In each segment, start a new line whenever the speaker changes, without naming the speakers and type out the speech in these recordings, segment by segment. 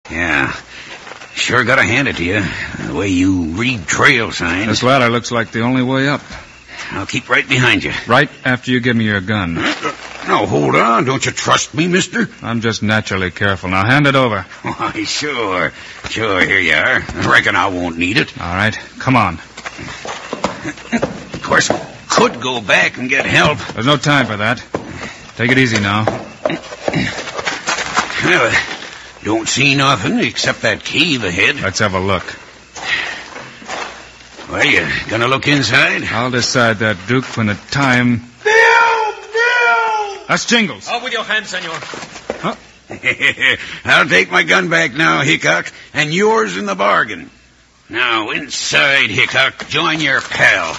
Yeah. Sure gotta hand it to you. The way you read trail signs.
This ladder looks like the only way up.
I'll keep right behind you.
Right after you give me your gun.
No, hold on. Don't you trust me, mister?
I'm just naturally careful. Now hand it over.
Why, sure. Sure, here you are. I reckon I won't need it.
All right, come on.
Of course, could go back and get help.
There's no time for that. Take it easy now.
Well, don't see nothing except that cave ahead.
Let's have a look.
Well, you gonna look inside?
I'll decide that, Duke, when the time...
Bill!
That's Jingles.
Out with your hands, senor.
Huh?
I'll take my gun back now, Hickok, and yours in the bargain. Now, inside, Hickok. Join your pal.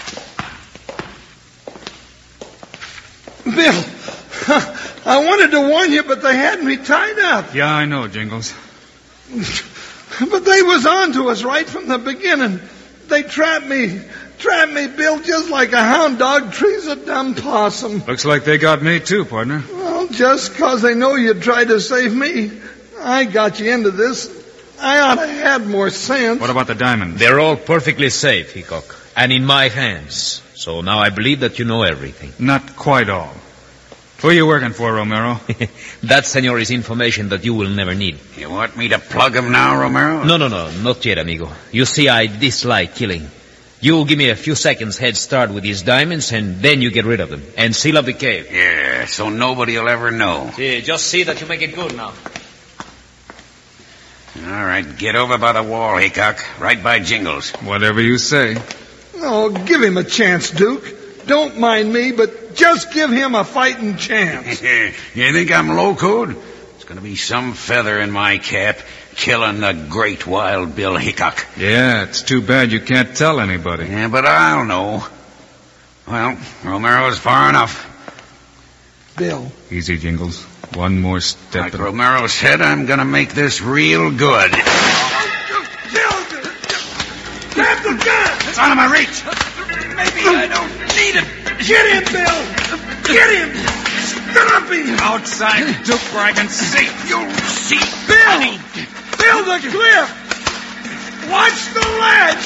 Bill, I wanted to warn you, but they had me tied up.
Yeah, I know, Jingles.
But they was on to us right from the beginning. They trapped me, Bill, just like a hound dog trees a dumb possum.
Looks like they got me, too, partner.
Well, just 'cause they know you tried to save me, I got you into this. I ought to have more sense.
What about the diamonds?
They're all perfectly safe, Hickok, and in my hands. So now I believe that you know everything.
Not quite all. Who are you working for, Romero?
That, senor, is information that you will never need.
You want me to plug him now, Romero?
No, not yet, amigo. You see, I dislike killing. You give me a few seconds head start with these diamonds, and then you get rid of them. And seal up the cave.
Yeah, so nobody will ever know.
Just see that you make it good now.
All right, get over by the wall, Hickok. Right by Jingles.
Whatever you say.
Oh, give him a chance, Duke. Don't mind me, but just give him a fighting chance.
You think I'm locoed? It's going to be some feather in my cap killing the great Wild Bill Hickok.
Yeah, it's too bad you can't tell anybody.
Yeah, but I'll know. Well, Romero's far enough.
Bill.
Easy, Jingles. One more step.
Like Romero said, I'm going to make this real good.
Bill! Grab the gun!
It's out of my reach. Maybe I don't need it.
Get him, Bill! Get him! Stop him!
Outside, Duke, where I can see. You'll see.
Bill! Bill, the cliff! Watch the ledge!